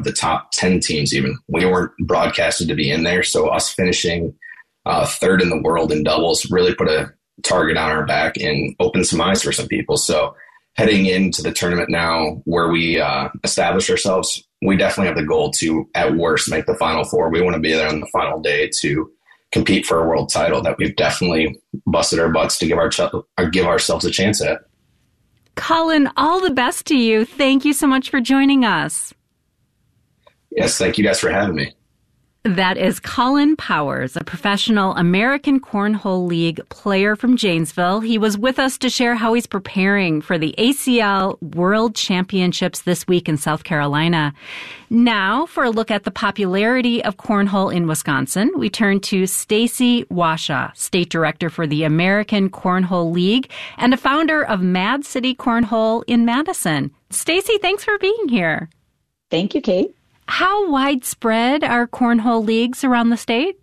the top 10 teams even. We weren't broadcasted to be in there, so us finishing third in the world in doubles really put a target on our back and opened some eyes for some people. So heading into the tournament now where we establish ourselves, we definitely have the goal to, at worst, make the Final Four. We want to be there on the final day to compete for a world title that we've definitely busted our butts to give ourselves a chance at. Colin, all the best to you. Thank you so much for joining us. Yes, thank you guys for having me. That is Colin Powers, a professional American Cornhole League player from Janesville. He was with us to share how he's preparing for the ACL World Championships this week in South Carolina. Now, for a look at the popularity of cornhole in Wisconsin, we turn to Stacy Washa, State Director for the American Cornhole League and a founder of Mad City Cornhole in Madison. Stacy, thanks for being here. Thank you, Kate. How widespread are cornhole leagues around the state?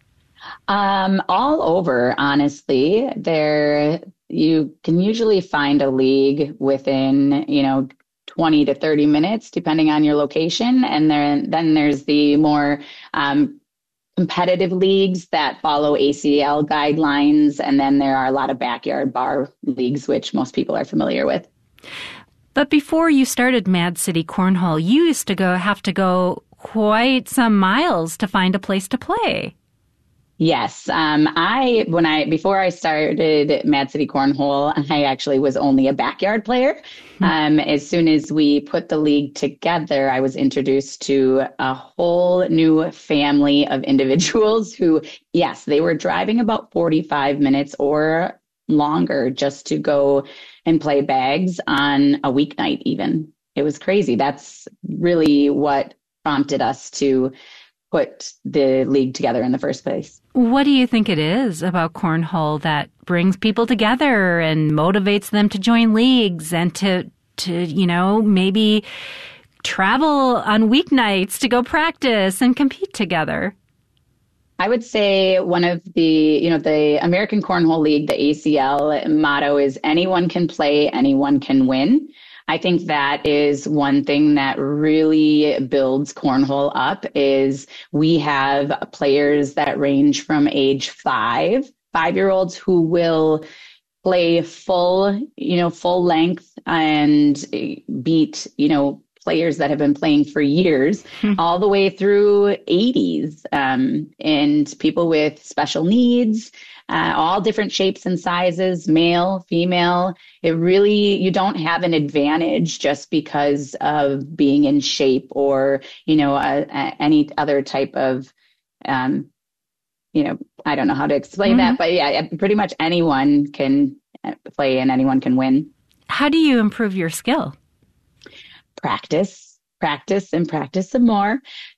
All over, honestly. You can usually find a league within, 20 to 30 minutes, depending on your location. And then there's the more competitive leagues that follow ACL guidelines. And then there are a lot of backyard bar leagues, which most people are familiar with. But before you started Mad City Cornhole, you used to have to go quite some miles to find a place to play. Yes. Before I started Mad City Cornhole, I actually was only a backyard player. As soon as we put the league together, I was introduced to a whole new family of individuals who, yes, they were driving about 45 minutes or longer just to go and play bags on a weeknight even. It was crazy. That's really what prompted us to put the league together in the first place. What do you think it is about cornhole that brings people together and motivates them to join leagues and to maybe travel on weeknights to go practice and compete together? I would say one of the American Cornhole League, the ACL motto is anyone can play, anyone can win. I think that is one thing that really builds cornhole up is we have players that range from age 5-year-olds who will play full length and beat, players that have been playing for years, all the way through 80s, and people with special needs, all different shapes and sizes, male, female. You don't have an advantage just because of being in shape or, any other type of, I don't know how to explain that, but yeah, pretty much anyone can play and anyone can win. How do you improve your skill? Practice, and practice some more.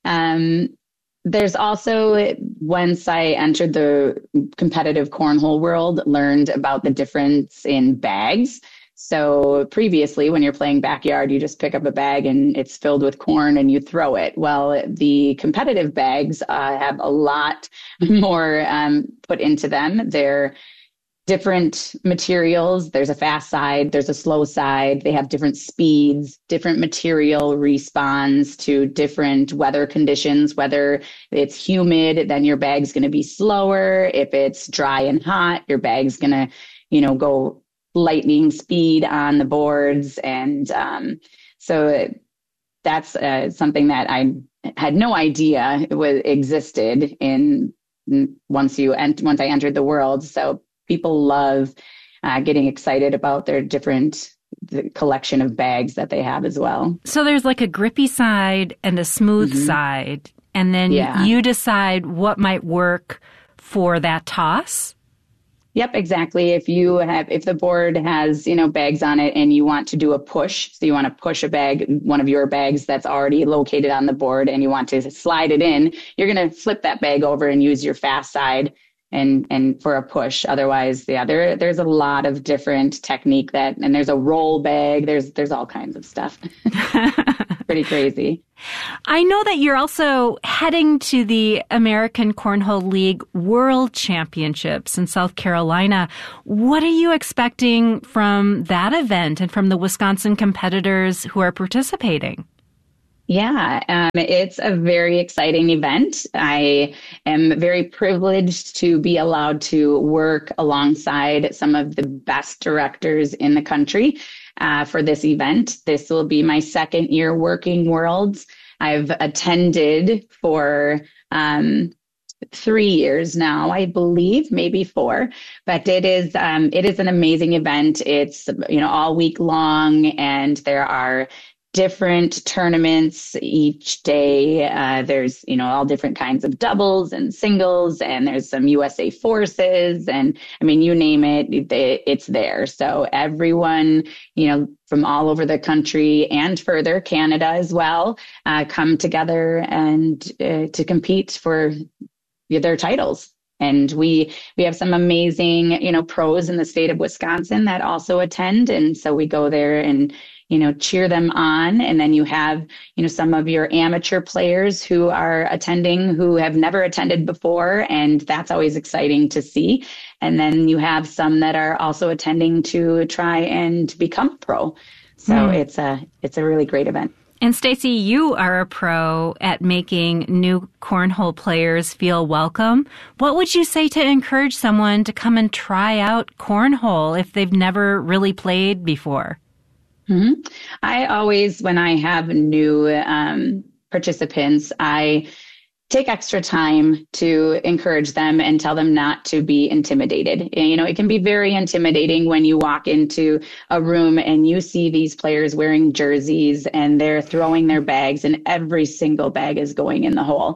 There's also, once I entered the competitive cornhole world, learned about the difference in bags. So previously, when you're playing backyard, you just pick up a bag and it's filled with corn and you throw it. Well, the competitive bags have a lot more put into them. They're different materials. There's a fast side, there's a slow side. They have different speeds, different material responds to different weather conditions. Whether it's humid, then your bag's going to be slower. If it's dry and hot, your bag's going to, go lightning speed on the boards. And so that's something that I had no idea existed once I entered the world. So people love getting excited about their the collection of bags that they have as well. So there's like a grippy side and a smooth side, and then you decide what might work for that toss? Yep, exactly. If the board has, bags on it and you want to do a push, so you want to push a bag, one of your bags that's already located on the board, and you want to slide it in, you're going to flip that bag over and use your fast side and for a push. Otherwise, there's a lot of different technique and there's a roll bag. There's all kinds of stuff. Pretty crazy. I know that you're also heading to the American Cornhole League World Championships in South Carolina. What are you expecting from that event and from the Wisconsin competitors who are participating? Yeah, it's a very exciting event. I am very privileged to be allowed to work alongside some of the best directors in the country for this event. This will be my second year working Worlds. I've attended for 3 years now, I believe, maybe 4. But it is an amazing event. It's all week long, and there are different tournaments each day. There's, all different kinds of doubles and singles, and there's some USA forces, and I mean, you name it, it's there. So everyone, from all over the country and further, Canada as well, come together and to compete for their titles. And we have some amazing, pros in the state of Wisconsin that also attend. And so we go there and, cheer them on. And then you have, some of your amateur players who are attending who have never attended before. And that's always exciting to see. And then you have some that are also attending to try and become pro. So it's a really great event. And Stacey, you are a pro at making new cornhole players feel welcome. What would you say to encourage someone to come and try out cornhole if they've never really played before? Mm-hmm. I always, when I have new participants, I take extra time to encourage them and tell them not to be intimidated. It can be very intimidating when you walk into a room and you see these players wearing jerseys and they're throwing their bags and every single bag is going in the hole.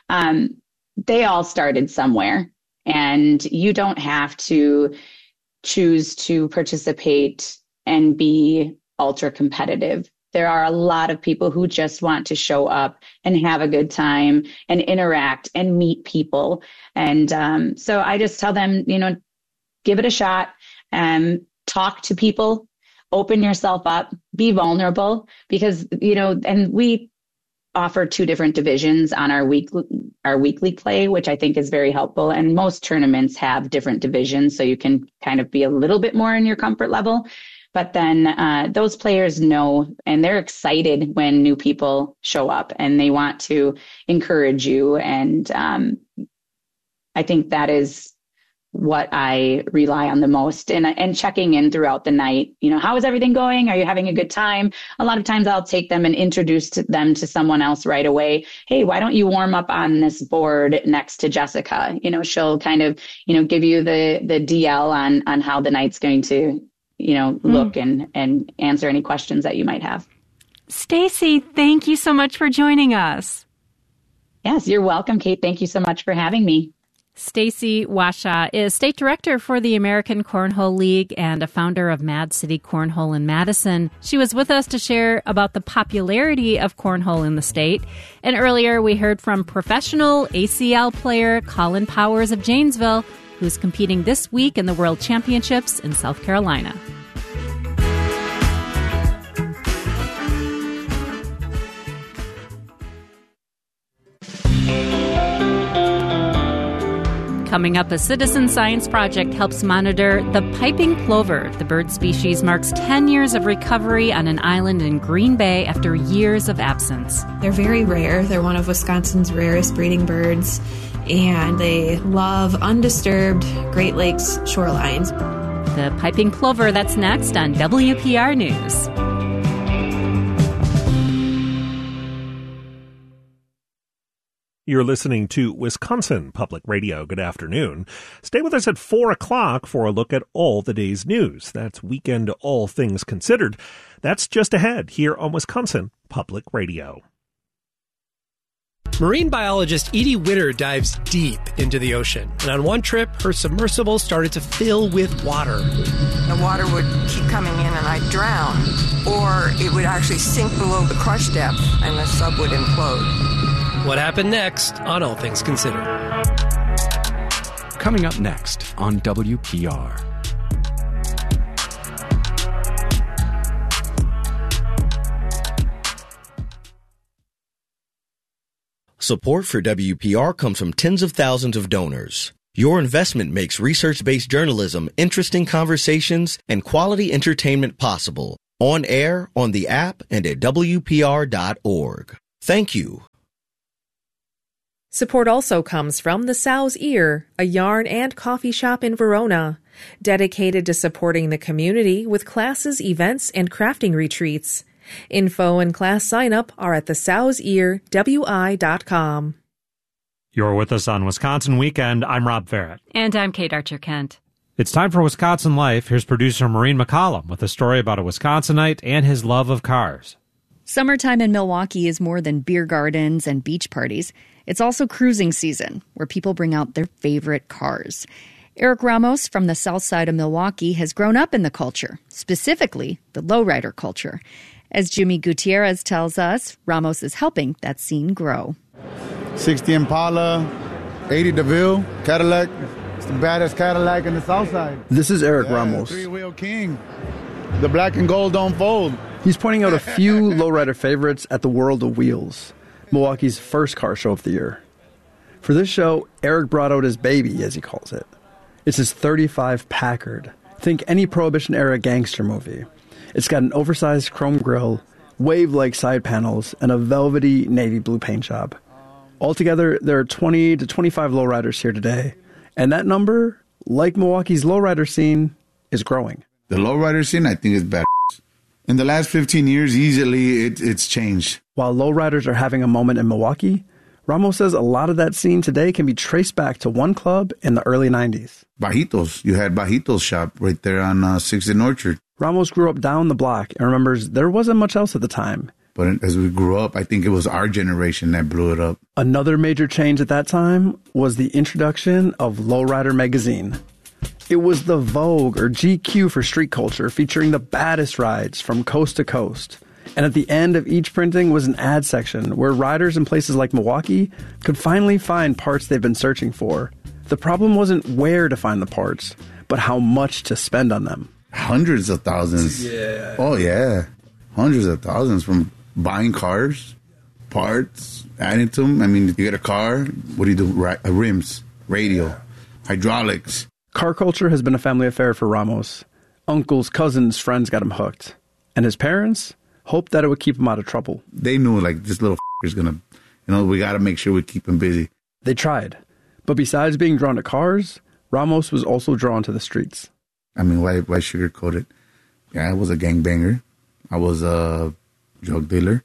They all started somewhere, and you don't have to choose to participate and be ultra competitive. There are a lot of people who just want to show up and have a good time and interact and meet people. And so I just tell them, give it a shot and talk to people, open yourself up, be vulnerable, because, and we offer 2 different divisions on our weekly play, which I think is very helpful. And most tournaments have different divisions, so you can kind of be a little bit more in your comfort level. But then those players know, and they're excited when new people show up and they want to encourage you. And I think that is what I rely on the most, and checking in throughout the night. How is everything going? Are you having a good time? A lot of times I'll take them and introduce them to someone else right away. Hey, why don't you warm up on this board next to Jessica? She'll kind of, give you the DL on how the night's going to look and answer any questions that you might have. Stacey, thank you so much for joining us. Yes, you're welcome, Kate. Thank you so much for having me. Stacey Washaw is state director for the American Cornhole League and a founder of Mad City Cornhole in Madison. She was with us to share about the popularity of cornhole in the state. And earlier we heard from professional ACL player Colin Powers of Janesville, who's competing this week in the World Championships in South Carolina. Coming up, a citizen science project helps monitor the piping plover. The bird species marks 10 years of recovery on an island in Green Bay after years of absence. They're very rare. They're one of Wisconsin's rarest breeding birds, and they love undisturbed Great Lakes shorelines. The piping plover, that's next on WPR News. You're listening to Wisconsin Public Radio. Good afternoon. Stay with us at 4 o'clock for a look at all the day's news. That's Weekend All Things Considered. That's just ahead here on Wisconsin Public Radio. Marine biologist Edie Witter dives deep into the ocean. And on one trip, her submersible started to fill with water. The water would keep coming in and I'd drown. Or it would actually sink below the crush depth and the sub would implode. What happened next on All Things Considered? Coming up next on WPR. Support for WPR comes from tens of thousands of donors. Your investment makes research-based journalism, interesting conversations, and quality entertainment possible. On air, on the app, and at WPR.org. Thank you. Support also comes from the Sow's Ear, a yarn and coffee shop in Verona, dedicated to supporting the community with classes, events, and crafting retreats. Info and class sign-up are at thesowsearwi.com. You're with us on Wisconsin Weekend. I'm Rob Farrett. And I'm Kate Archer-Kent. It's time for Wisconsin Life. Here's producer Maureen McCollum with a story about a Wisconsinite and his love of cars. Summertime in Milwaukee is more than beer gardens and beach parties. It's also cruising season, where people bring out their favorite cars. Eric Ramos from the south side of Milwaukee has grown up in the culture, specifically the lowrider culture. As Jimmy Gutierrez tells us, Ramos is helping that scene grow. 60 Impala, 80 DeVille, Cadillac. It's the baddest Cadillac in the south side. This is Eric Ramos. Three-wheel king. The black and gold don't fold. He's pointing out a few lowrider favorites at the World of Wheels, Milwaukee's first car show of the year. For this show, Eric brought out his baby, as he calls it. It's his 35 Packard. Think any Prohibition-era gangster movie. It's got an oversized chrome grille, wave-like side panels, and a velvety navy blue paint job. Altogether, there are 20 to 25 lowriders here today, and that number, like Milwaukee's lowrider scene, is growing. The lowrider scene, I think, is better. In the last 15 years, easily, it's changed. While lowriders are having a moment in Milwaukee, Ramos says a lot of that scene today can be traced back to one club in the early 90s. Bajitos. You had Bajitos shop right there on 6th and Orchard. Ramos grew up down the block and remembers there wasn't much else at the time. But as we grew up, I think it was our generation that blew it up. Another major change at that time was the introduction of Lowrider Magazine. It was the Vogue, or GQ for street culture, featuring the baddest rides from coast to coast. And at the end of each printing was an ad section where riders in places like Milwaukee could finally find parts they've been searching for. The problem wasn't where to find the parts, but how much to spend on them. Hundreds of thousands. Yeah. Oh, yeah. Hundreds of thousands from buying cars, parts, adding to them. I mean, you get a car, what do you do? Rims, radio, hydraulics. Car culture has been a family affair for Ramos. Uncles, cousins, friends got him hooked. And his parents hoped that it would keep him out of trouble. They knew, like, this little is going to, we got to make sure we keep him busy. They tried. But besides being drawn to cars, Ramos was also drawn to the streets. I mean, why sugarcoat it? Yeah, I was a gangbanger. I was a drug dealer.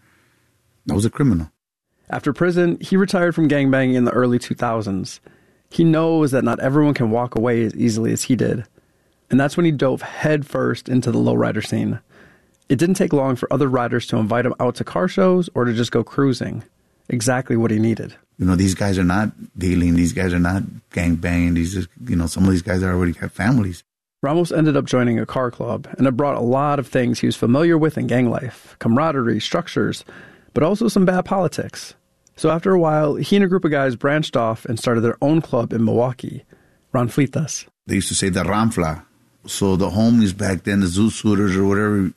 I was a criminal. After prison, he retired from gangbanging in the early 2000s. He knows that not everyone can walk away as easily as he did. And that's when he dove headfirst into the lowrider scene. It didn't take long for other riders to invite him out to car shows or to just go cruising. Exactly what he needed. These guys are not dealing. These guys are not gangbanging. Some of these guys already have families. Ramos ended up joining a car club, and it brought a lot of things he was familiar with in gang life, camaraderie, structures, but also some bad politics. So after a while, he and a group of guys branched off and started their own club in Milwaukee, Ranflitas. They used to say the Ranfla. So the homies back then, the Zoo Suiters or whatever,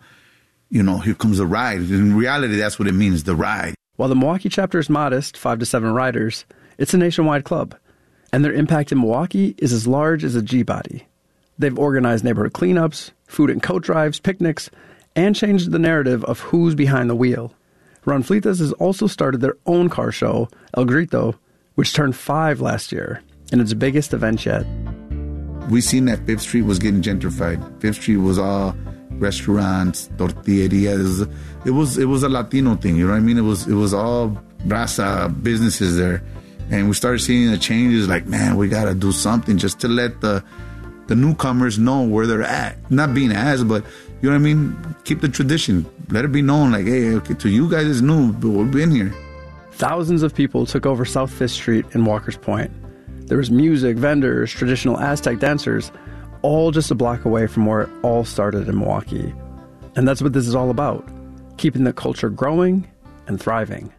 here comes the ride. In reality, that's what it means, the ride. While the Milwaukee chapter is modest, 5 to 7 riders, it's a nationwide club. And their impact in Milwaukee is as large as a G-body. They've organized neighborhood cleanups, food and coat drives, picnics, and changed the narrative of who's behind the wheel. Ranflitas has also started their own car show, El Grito, which turned 5 last year, and its biggest event yet. We seen that 5th Street was getting gentrified. 5th Street was all restaurants, tortillerias. It was a Latino thing, you know what I mean? It was all raza businesses there. And we started seeing the changes, like, man, we got to do something just to let the newcomers know where they're at. Not being as, but, you know what I mean? Keep the tradition. Let it be known, like, hey, okay, to you guys it's new, but we've been here. Thousands of people took over South 5th Street in Walker's Point. There was music, vendors, traditional Aztec dancers, all just a block away from where it all started in Milwaukee. And that's what this is all about, keeping the culture growing and thriving.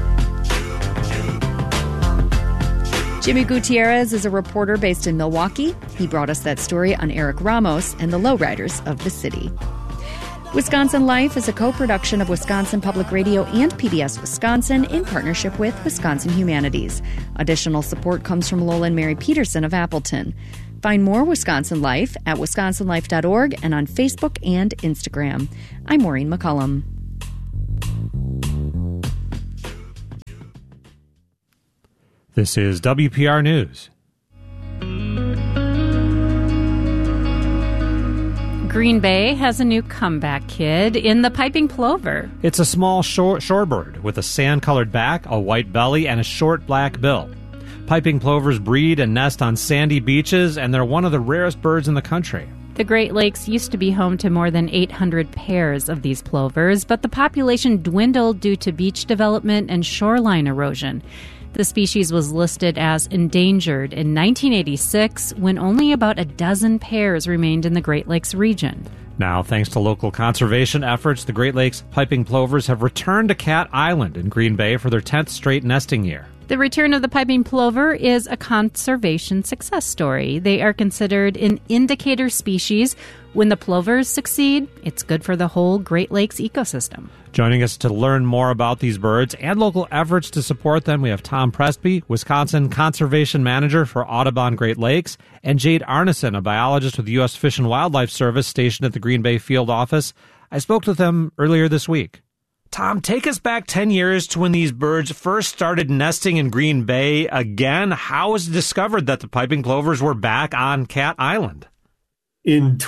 Jimmy Gutierrez is a reporter based in Milwaukee. He brought us that story on Eric Ramos and the lowriders of the city. Wisconsin Life is a co-production of Wisconsin Public Radio and PBS Wisconsin in partnership with Wisconsin Humanities. Additional support comes from Lola and Mary Peterson of Appleton. Find more Wisconsin Life at wisconsinlife.org and on Facebook and Instagram. I'm Maureen McCullum. This is WPR News. Green Bay has a new comeback kid in the piping plover. It's a small shorebird with a sand-colored back, a white belly, and a short black bill. Piping plovers breed and nest on sandy beaches, and they're one of the rarest birds in the country. The Great Lakes used to be home to more than 800 pairs of these plovers, but the population dwindled due to beach development and shoreline erosion. The species was listed as endangered in 1986 when only about a dozen pairs remained in the Great Lakes region. Now, thanks to local conservation efforts, the Great Lakes piping plovers have returned to Cat Island in Green Bay for their 10th straight nesting year. The return of the piping plover is a conservation success story. They are considered an indicator species. When the plovers succeed, it's good for the whole Great Lakes ecosystem. Joining us to learn more about these birds and local efforts to support them, we have Tom Presby, Wisconsin Conservation Manager for Audubon Great Lakes, and Jade Arneson, a biologist with the U.S. Fish and Wildlife Service stationed at the Green Bay Field Office. I spoke with them earlier this week. Tom, take us back 10 years to when these birds first started nesting in Green Bay again. How was it discovered that the piping plovers were back on Cat Island? In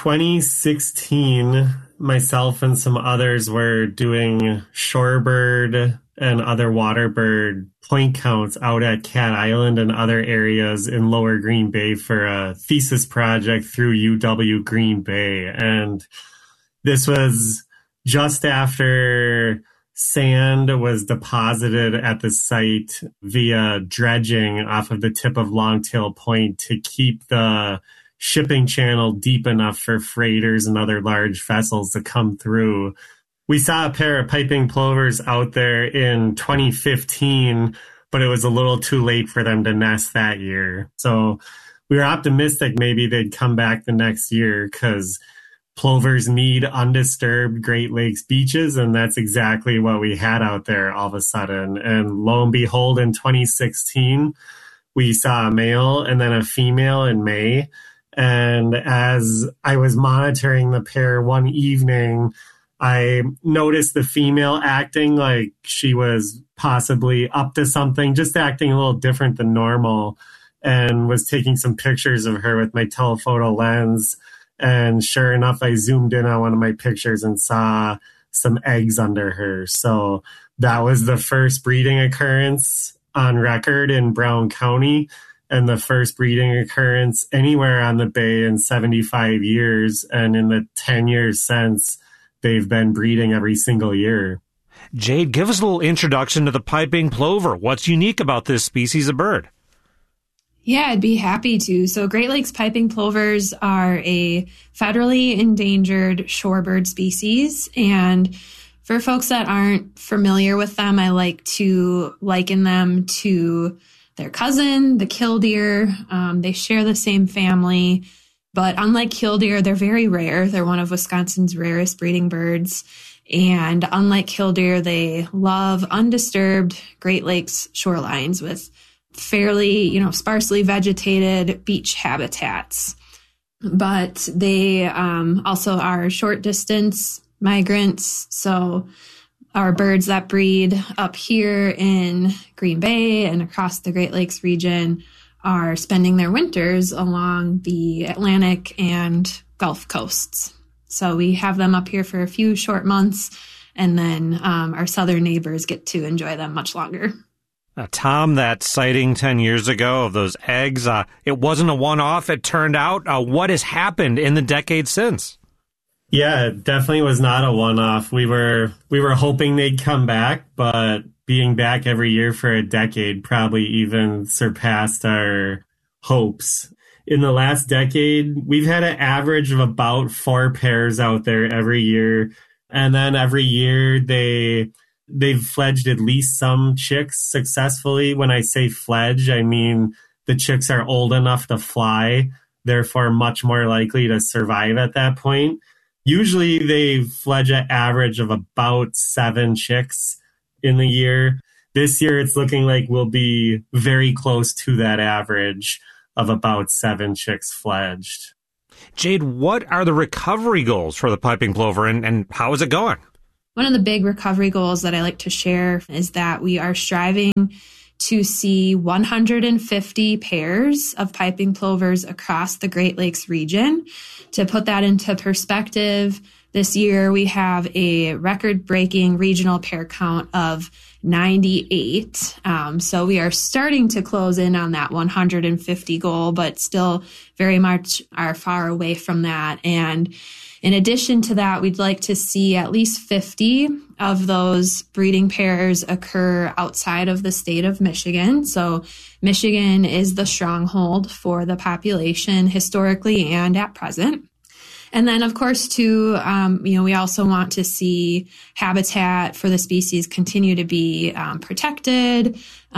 2016, myself and some others were doing shorebird and other water bird point counts out at Cat Island and other areas in Lower Green Bay for a thesis project through UW Green Bay. And this was just after sand was deposited at the site via dredging off of the tip of Longtail Point to keep the shipping channel deep enough for freighters and other large vessels to come through. We saw a pair of piping plovers out there in 2015, but it was a little too late for them to nest that year. So we were optimistic maybe they'd come back the next year because plovers need undisturbed Great Lakes beaches, and that's exactly what we had out there all of a sudden. And lo and behold, in 2016, we saw a male and then a female in May. And as I was monitoring the pair one evening, I noticed the female acting like she was possibly up to something, just acting a little different than normal, and was taking some pictures of her with my telephoto lens. And sure enough, I zoomed in on one of my pictures and saw some eggs under her. So that was the first breeding occurrence on record in Brown County and the first breeding occurrence anywhere on the bay in 75 years. And in the 10 years since, they've been breeding every single year. Jade, give us a little introduction to the piping plover. What's unique about this species of bird? Yeah, I'd be happy to. So Great Lakes piping plovers are a federally endangered shorebird species. And for folks that aren't familiar with them, I like to liken them to their cousin, the killdeer. They share the same family. But unlike killdeer, they're very rare. They're one of Wisconsin's rarest breeding birds. And unlike killdeer, they love undisturbed Great Lakes shorelines with fairly, sparsely vegetated beach habitats. But they also are short distance migrants. So our birds that breed up here in Green Bay and across the Great Lakes region are spending their winters along the Atlantic and Gulf coasts. So we have them up here for a few short months, and then our southern neighbors get to enjoy them much longer. Tom, that sighting 10 years ago of those eggs, it wasn't a one-off, it turned out. What has happened in the decades since? Yeah, it definitely was not a one-off. We were hoping they'd come back, but being back every year for a decade probably even surpassed our hopes. In the last decade, we've had an average of about 4 pairs out there every year. And then every year they've fledged at least some chicks successfully. When I say fledge, I mean the chicks are old enough to fly, therefore much more likely to survive at that point. Usually they fledge an average of about 7 chicks in the year. This year it's looking like we'll be very close to that average. of about 7 chicks fledged. Jade, what are the recovery goals for the piping plover and how is it going? One of the big recovery goals that I like to share is that we are striving to see 150 pairs of piping plovers across the Great Lakes region. To put that into perspective, this year we have a record-breaking regional pair count of 98. So we are starting to close in on that 150 goal, but still very much are far away from that. And in addition to that, we'd like to see at least 50 of those breeding pairs occur outside of the state of Michigan. So Michigan is the stronghold for the population historically and at present. And then, of course, too, we also want to see habitat for the species continue to be protected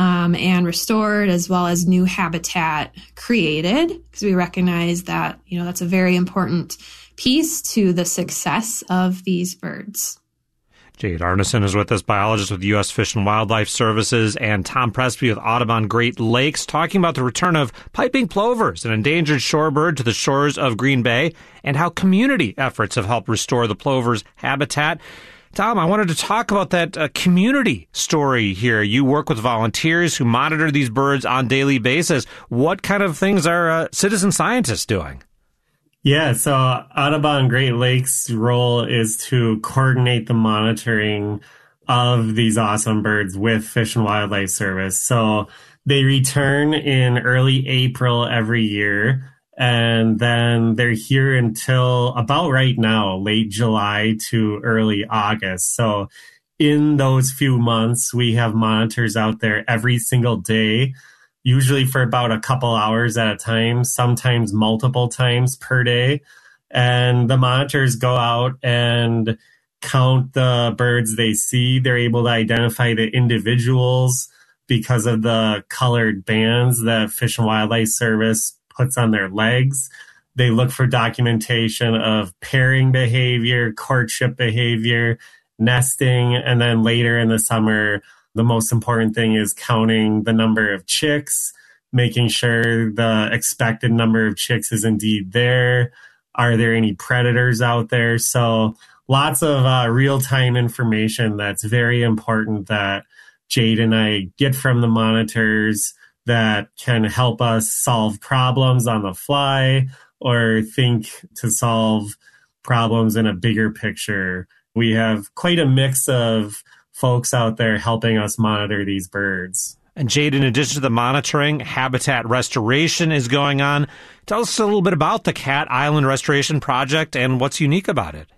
and restored, as well as new habitat created, because we recognize that, that's a very important piece to the success of these birds. Jade Arneson is with us, biologist with U.S. Fish and Wildlife Services, and Tom Presby with Audubon Great Lakes, talking about the return of piping plovers, an endangered shorebird, to the shores of Green Bay, and how community efforts have helped restore the plover's habitat. Tom, I wanted to talk about that community story here. You work with volunteers who monitor these birds on a daily basis. What kind of things are citizen scientists doing? Yeah, so Audubon Great Lakes' role is to coordinate the monitoring of these awesome birds with Fish and Wildlife Service. So they return in early April every year, and then they're here until about right now, late July to early August. So in those few months, we have monitors out there every single day, usually for about a couple hours at a time, sometimes multiple times per day. And the monitors go out and count the birds they see. They're able to identify the individuals because of the colored bands that Fish and Wildlife Service puts on their legs. They look for documentation of pairing behavior, courtship behavior, nesting, and then later in the summer, the most important thing is counting the number of chicks, making sure the expected number of chicks is indeed there. Are there any predators out there? So lots of real-time information that's very important that Jade and I get from the monitors that can help us solve problems on the fly or think to solve problems in a bigger picture. We have quite a mix of folks out there helping us monitor these birds. And Jade, in addition to the monitoring, habitat restoration is going on. Tell us a little bit about the Cat Island Restoration Project and what's unique about it.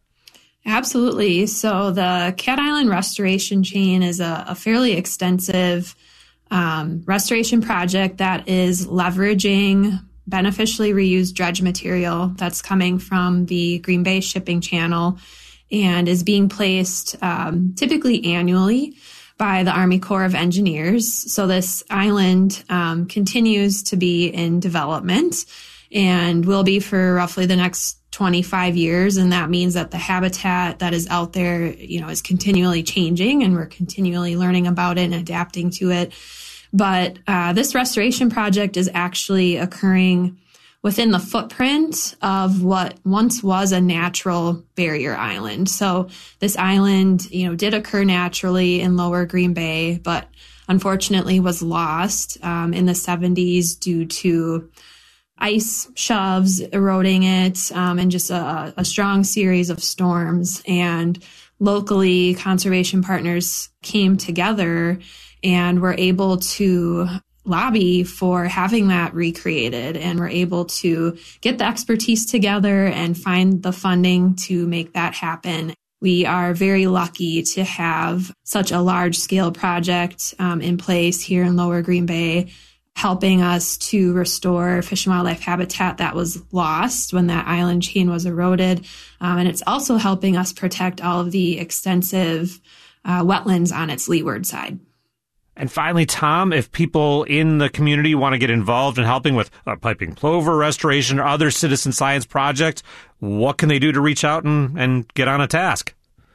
Absolutely. So the Cat Island Restoration Chain is a fairly extensive restoration project that is leveraging beneficially reused dredge material that's coming from the Green Bay shipping channel and is being placed typically annually by the Army Corps of Engineers. So this island continues to be in development and will be for roughly the next 25 years. And that means that the habitat that is out there, is continually changing and we're continually learning about it and adapting to it. But this restoration project is actually occurring within the footprint of what once was a natural barrier island. So this island, did occur naturally in Lower Green Bay, but unfortunately was lost in the 70s due to ice shoves eroding it and just a strong series of storms. And locally, conservation partners came together and were able to lobby for having that recreated, and we're able to get the expertise together and find the funding to make that happen. We are very lucky to have such a large-scale project in place here in Lower Green Bay, helping us to restore fish and wildlife habitat that was lost when that island chain was eroded. And it's also helping us protect all of the extensive wetlands on its leeward side. And finally, Tom, if people in the community want to get involved in helping with piping plover restoration or other citizen science projects, what can they do to reach out and get on a task?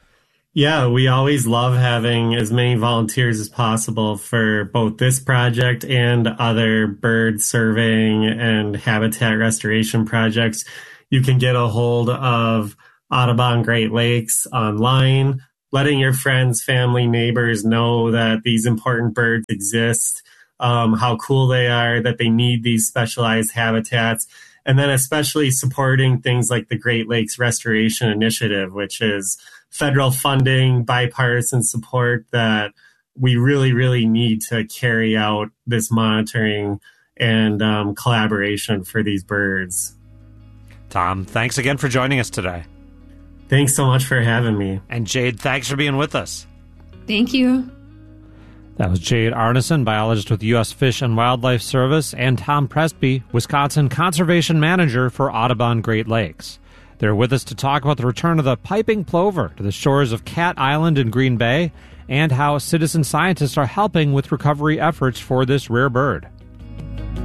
Yeah, we always love having as many volunteers as possible for both this project and other bird surveying and habitat restoration projects. You can get a hold of Audubon Great Lakes online, letting your friends, family, neighbors know that these important birds exist, how cool they are, that they need these specialized habitats, and then especially supporting things like the Great Lakes Restoration Initiative, which is federal funding, bipartisan support that we really, really need to carry out this monitoring and collaboration for these birds. Tom, thanks again for joining us today. Thanks so much for having me. And Jade, thanks for being with us. Thank you. That was Jade Arneson, biologist with U.S. Fish and Wildlife Service, and Tom Presby, Wisconsin Conservation Manager for Audubon Great Lakes. They're with us to talk about the return of the piping plover to the shores of Cat Island in Green Bay and how citizen scientists are helping with recovery efforts for this rare bird.